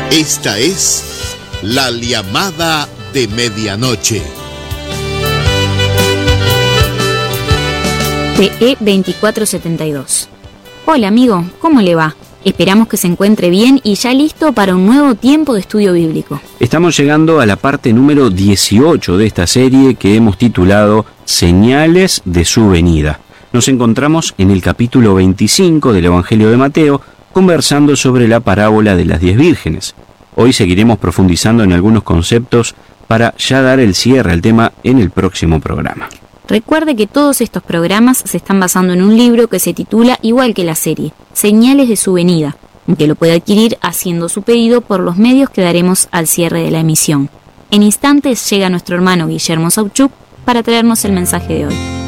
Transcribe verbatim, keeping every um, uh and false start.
Esta es la llamada de medianoche. T E veinticuatro setenta y dos. Hola amigo, ¿cómo le va? Esperamos que se encuentre bien y ya listo para un nuevo tiempo de estudio bíblico. Estamos llegando a la parte número dieciocho de esta serie que hemos titulado Señales de su venida. Nos encontramos en el capítulo veinticinco del Evangelio de Mateo, conversando sobre la parábola de las diez vírgenes. Hoy seguiremos profundizando en algunos conceptos para ya dar el cierre al tema en el próximo programa. Recuerde que todos estos programas se están basando en un libro que se titula igual que la serie, Señales de su venida, que lo puede adquirir haciendo su pedido por los medios que daremos al cierre de la emisión. En instantes llega nuestro hermano Guillermo Sauchuk para traernos el mensaje de hoy.